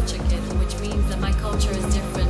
chicken, which means that my culture is different